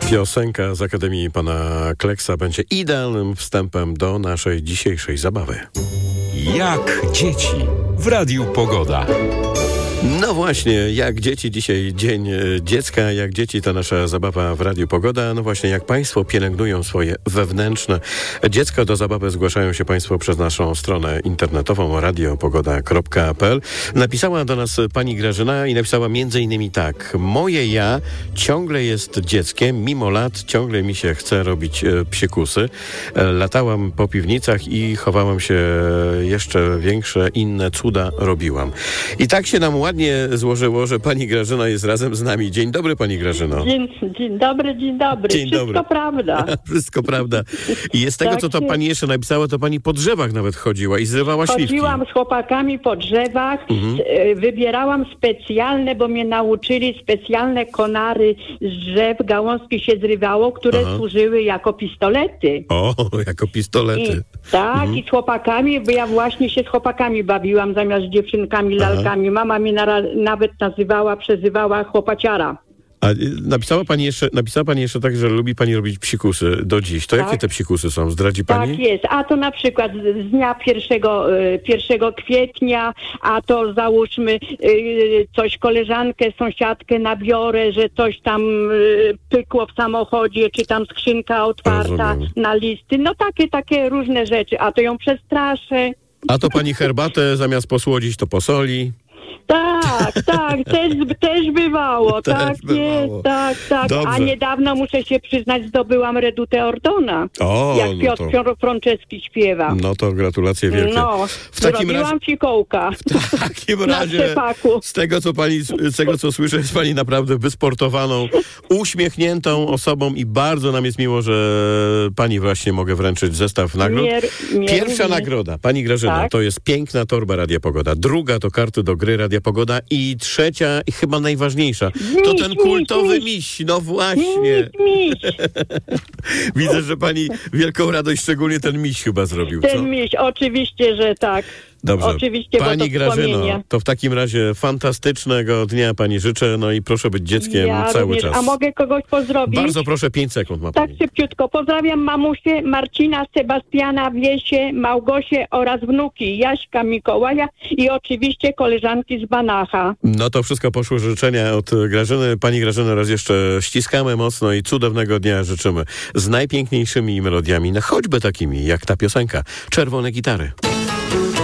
Piosenka z Akademii Pana Kleksa będzie idealnym wstępem do naszej dzisiejszej zabawy. Jak dzieci w Radiu Pogoda. No właśnie, jak dzieci dzisiaj, Dzień Dziecka, jak dzieci to nasza zabawa w Radiu Pogoda. No właśnie, jak Państwo pielęgnują swoje wewnętrzne dziecko, do zabawy zgłaszają się Państwo przez naszą stronę internetową radiopogoda.pl. Napisała do nas pani Grażyna i napisała m.in. tak: moje ja ciągle jest dzieckiem, mimo lat ciągle mi się chce robić psikusy. Latałam po piwnicach i chowałam się, jeszcze większe inne cuda robiłam. I tak się nam ładnie złożyło, że pani Grażyna jest razem z nami. Dzień dobry, pani Grażyno. Dzień dobry. Wszystko prawda. Wszystko prawda. I z tego, tak co to pani jeszcze napisała, to pani po drzewach nawet chodziła i zrywała śliwki. Chodziłam z chłopakami po drzewach, wybierałam specjalne, bo mnie nauczyli, specjalne konary z drzew, gałązki się zrywało, które służyły jako pistolety. O, jako pistolety. I z chłopakami, bo ja właśnie się z chłopakami bawiłam zamiast z dziewczynkami, lalkami. Mama mi nawet przezywała chłopaciara. A napisała pani jeszcze tak, że lubi pani robić psikusy do dziś. To jakie te psikusy są? Zdradzi pani? Tak jest. A to na przykład z dnia 1 kwietnia, a to załóżmy coś koleżankę, sąsiadkę nabiorę, że coś tam pykło w samochodzie, czy tam skrzynka otwarta na listy. No takie różne rzeczy. A to ją przestraszę. A to pani herbatę zamiast posłodzić, to posoli. Tak, też bywało. Tak. Dobrze. A niedawno, muszę się przyznać, zdobyłam Redutę Ordona. Jak Piotr Frączewski śpiewa. No to gratulacje wielkie. No, zrobiłam fikołka. W takim razie, z tego co słyszę, jest pani naprawdę wysportowaną, uśmiechniętą osobą i bardzo nam jest miło, że pani właśnie mogę wręczyć zestaw nagród. Pierwsza nagroda, pani Grażyna, to jest piękna torba Radia Pogoda. Druga to karty do gry Radia Pogoda i trzecia i chyba najważniejsza, to ten kultowy miś. No właśnie. Miś. Widzę, że pani wielką radość, szczególnie ten miś chyba zrobił. Ten miś, oczywiście, że tak. Dobrze. Oczywiście, pani Grażyno, to w takim razie fantastycznego dnia pani życzę, no i proszę być dzieckiem cały również. czas. A mogę kogoś pozdrowić? Bardzo proszę, 5 sekund ma pani. Tak szybciutko. Pozdrawiam mamusię, Marcina, Sebastiana, Wiesię, Małgosię oraz wnuki Jaśka, Mikołaja i oczywiście koleżanki z Banacha. No to wszystko poszło życzenia od Grażyny. Pani Grażyny raz jeszcze ściskamy mocno i cudownego dnia życzymy z najpiękniejszymi melodiami, no choćby takimi jak ta piosenka Czerwone gitary.